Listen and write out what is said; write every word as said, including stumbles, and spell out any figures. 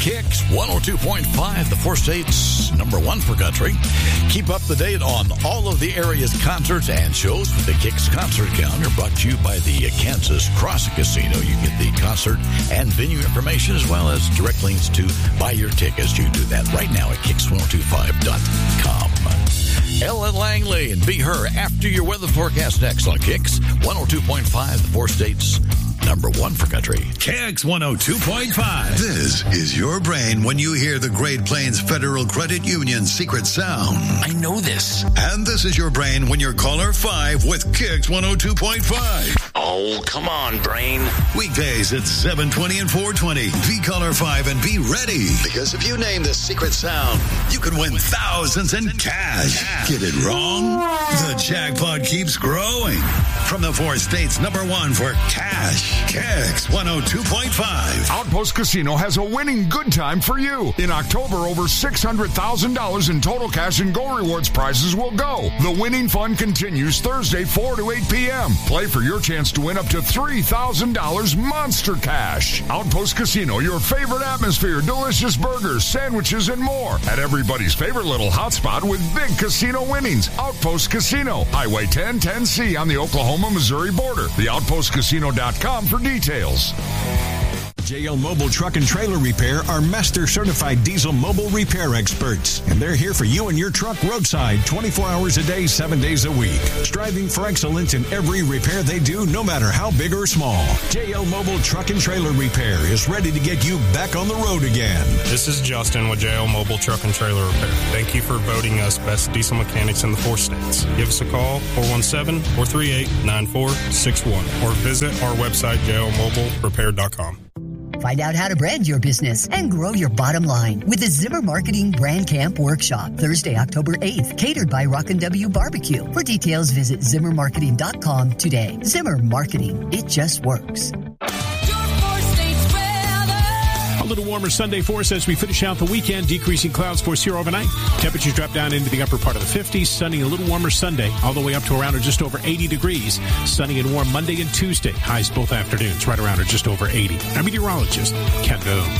Kicks one oh two point five, the four states number one for country. Keep up to date on all of the area's concerts and shows with the Kicks concert calendar, brought to you by the Kansas Cross Casino. You get the concert and venue information as well as direct links to buy your tickets. You do that right now at kicks ten twenty-five dot com. Ellen Langley and Be Her after your weather forecast next on Kicks one oh two point five, the four states number one for country. Kicks one oh two point five. This is your brain when you hear the Great Plains Federal Credit Union secret sound. I know this. And this is your brain when you're caller five with Kicks one oh two point five. Oh, come on, brain. Weekdays at seven twenty and four twenty. Be caller five and be ready. Because if you name the secret sound, you could win thousands in cash. Get it wrong? The jackpot keeps growing. From the four states number one for cash. Kicks one oh two point five. Outpost Casino has a winning good time for you. In October, over six hundred thousand dollars in total cash and Go Rewards prizes will go. The winning fun continues Thursday, four to eight p.m. Play for your chance to win up to three thousand dollars monster cash. Outpost Casino, your favorite atmosphere, delicious burgers, sandwiches, and more. At everybody's favorite little hotspot with big casino winnings. Outpost Casino, Highway ten ten C on the Oklahoma-Missouri border. the outpost casino dot com for details. J L Mobile Truck and Trailer Repair are master certified diesel mobile repair experts, and they're here for you and your truck roadside twenty-four hours a day, seven days a week, striving for excellence in every repair they do, no matter how big or small. J L Mobile Truck and Trailer Repair is ready to get you back on the road again. This is Justin with J L Mobile Truck and Trailer Repair. Thank you for voting us best diesel mechanics in the four states. Give us a call, four one seven, four three eight, nine four six one, or visit our website, j l mobile repair dot com. Find out how to brand your business and grow your bottom line with the Zimmer Marketing Brand Camp Workshop, Thursday, October eighth, catered by Rockin' W Barbecue. For details, visit zimmer marketing dot com today. Zimmer Marketing, it just works. A little warmer Sunday for us as we finish out the weekend. Decreasing clouds force here overnight. Temperatures drop down into the upper part of the fifties. Sunny, a little warmer Sunday, all the way up to around or just over eighty degrees. Sunny and warm Monday and Tuesday. Highs both afternoons, right around or just over eighty. I'm meteorologist Ken Boone.